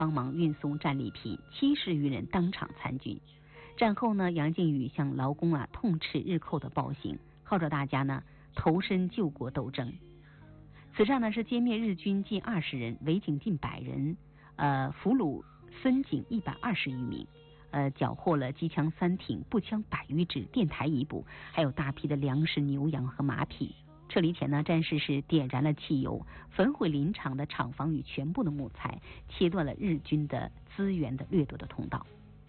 帮忙运送战利品，70余人当场参军。战后呢，杨靖宇向劳工痛斥日寇的暴行，号召大家呢投身救国斗争。此战呢是歼灭日军近20人，围警近100人，俘虏孙警120余名，缴获了机枪3挺、步枪100余支、电台1部，还有大批的粮食、牛羊和马匹。撤离前呢，战士是点燃了汽油，焚毁林场的厂房与全部的木材，切断了日军的资源的掠夺的通道。